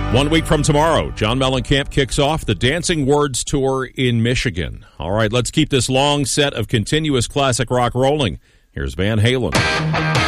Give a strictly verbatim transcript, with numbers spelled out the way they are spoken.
One week from tomorrow, John Mellencamp kicks off the Dancing Words Tour in Michigan. All right, let's keep this long set of continuous classic rock rolling. Here's Van Halen.